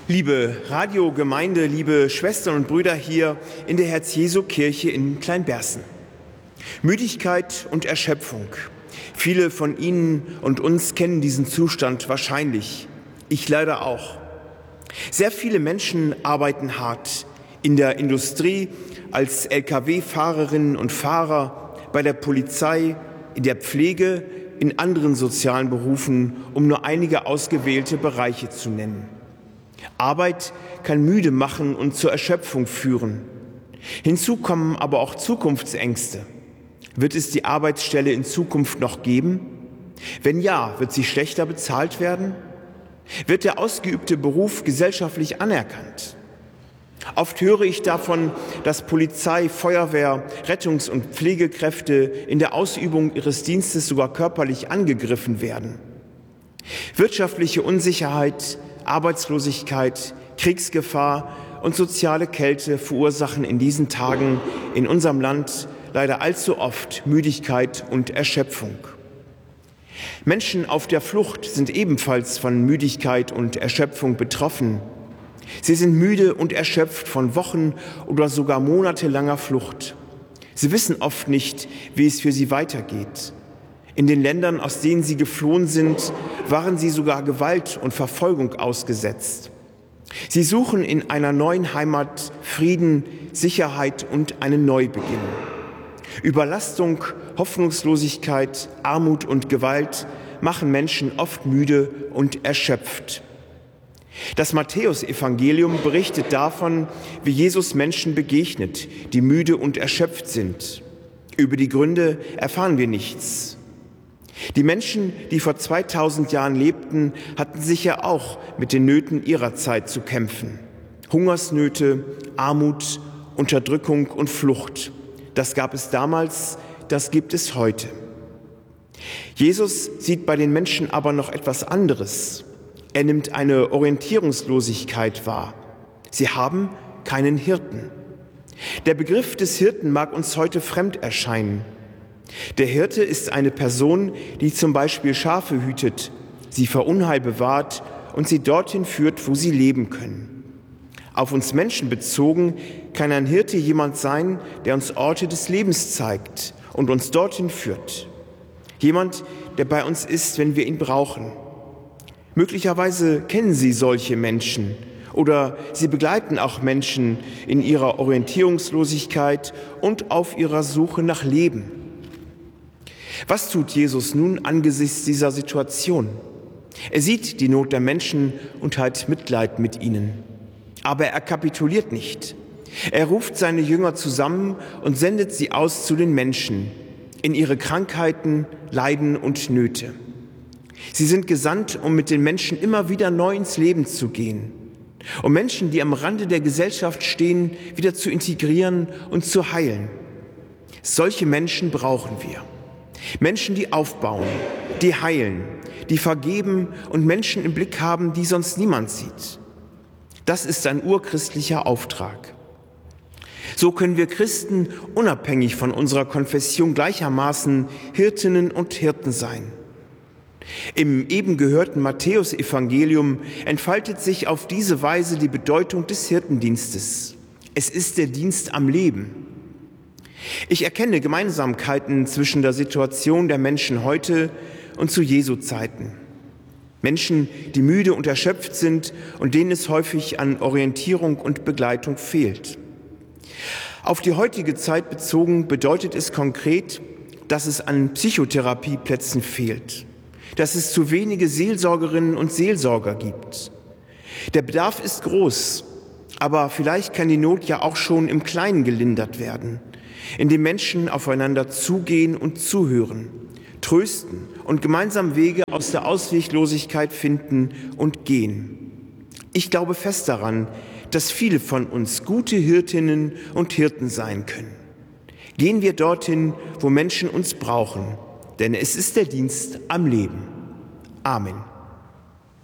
Liebe Radiogemeinde, liebe Schwestern und Brüder hier in der Herz-Jesu-Kirche in Kleinberßen. Müdigkeit und Erschöpfung. Viele von Ihnen und uns kennen diesen Zustand wahrscheinlich. Ich leider auch. Sehr viele Menschen arbeiten hart in der Industrie, als Lkw-Fahrerinnen und Fahrer, bei der Polizei, in der Pflege, in anderen sozialen Berufen, um nur einige ausgewählte Bereiche zu nennen. Arbeit kann müde machen und zur Erschöpfung führen. Hinzu kommen aber auch Zukunftsängste. Wird es die Arbeitsstelle in Zukunft noch geben? Wenn ja, wird sie schlechter bezahlt werden? Wird der ausgeübte Beruf gesellschaftlich anerkannt? Oft höre ich davon, dass Polizei, Feuerwehr, Rettungs- und Pflegekräfte in der Ausübung ihres Dienstes sogar körperlich angegriffen werden. Wirtschaftliche Unsicherheit, Arbeitslosigkeit, Kriegsgefahr und soziale Kälte verursachen in diesen Tagen in unserem Land leider allzu oft Müdigkeit und Erschöpfung. Menschen auf der Flucht sind ebenfalls von Müdigkeit und Erschöpfung betroffen. Sie sind müde und erschöpft von Wochen oder sogar monatelanger Flucht. Sie wissen oft nicht, wie es für sie weitergeht. In den Ländern, aus denen sie geflohen sind, waren sie sogar Gewalt und Verfolgung ausgesetzt. Sie suchen in einer neuen Heimat Frieden, Sicherheit und einen Neubeginn. Überlastung, Hoffnungslosigkeit, Armut und Gewalt machen Menschen oft müde und erschöpft. Das Matthäusevangelium berichtet davon, wie Jesus Menschen begegnet, die müde und erschöpft sind. Über die Gründe erfahren wir nichts. Die Menschen, die vor 2000 Jahren lebten, hatten sicher auch mit den Nöten ihrer Zeit zu kämpfen. Hungersnöte, Armut, Unterdrückung und Flucht. Das gab es damals, das gibt es heute. Jesus sieht bei den Menschen aber noch etwas anderes. Er nimmt eine Orientierungslosigkeit wahr. Sie haben keinen Hirten. Der Begriff des Hirten mag uns heute fremd erscheinen. Der Hirte ist eine Person, die zum Beispiel Schafe hütet, sie vor Unheil bewahrt und sie dorthin führt, wo sie leben können. Auf uns Menschen bezogen kann ein Hirte jemand sein, der uns Orte des Lebens zeigt und uns dorthin führt. Jemand, der bei uns ist, wenn wir ihn brauchen. Möglicherweise kennen Sie solche Menschen oder Sie begleiten auch Menschen in ihrer Orientierungslosigkeit und auf ihrer Suche nach Leben. Was tut Jesus nun angesichts dieser Situation? Er sieht die Not der Menschen und hat Mitleid mit ihnen. Aber er kapituliert nicht. Er ruft seine Jünger zusammen und sendet sie aus zu den Menschen, in ihre Krankheiten, Leiden und Nöte. Sie sind gesandt, um mit den Menschen immer wieder neu ins Leben zu gehen, um Menschen, die am Rande der Gesellschaft stehen, wieder zu integrieren und zu heilen. Solche Menschen brauchen wir. Menschen, die aufbauen, die heilen, die vergeben und Menschen im Blick haben, die sonst niemand sieht. Das ist ein urchristlicher Auftrag. So können wir Christen unabhängig von unserer Konfession gleichermaßen Hirtinnen und Hirten sein. Im eben gehörten Matthäusevangelium entfaltet sich auf diese Weise die Bedeutung des Hirtendienstes. Es ist der Dienst am Leben. Ich erkenne Gemeinsamkeiten zwischen der Situation der Menschen heute und zu Jesu Zeiten. Menschen, die müde und erschöpft sind und denen es häufig an Orientierung und Begleitung fehlt. Auf die heutige Zeit bezogen bedeutet es konkret, dass es an Psychotherapieplätzen fehlt, dass es zu wenige Seelsorgerinnen und Seelsorger gibt. Der Bedarf ist groß, aber vielleicht kann die Not ja auch schon im Kleinen gelindert werden, indem Menschen aufeinander zugehen und zuhören, trösten und gemeinsam Wege aus der Ausweglosigkeit finden und gehen. Ich glaube fest daran, dass viele von uns gute Hirtinnen und Hirten sein können. Gehen wir dorthin, wo Menschen uns brauchen, denn es ist der Dienst am Leben. Amen.